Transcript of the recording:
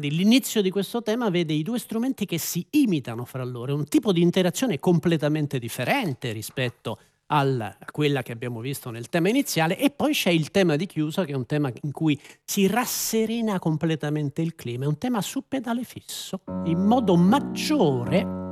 Quindi l'inizio di questo tema vede i due strumenti che si imitano fra loro, è un tipo di interazione completamente differente rispetto a quella che abbiamo visto nel tema iniziale, e poi c'è il tema di chiusa che è un tema in cui si rasserena completamente il clima, è un tema su pedale fisso, in modo maggiore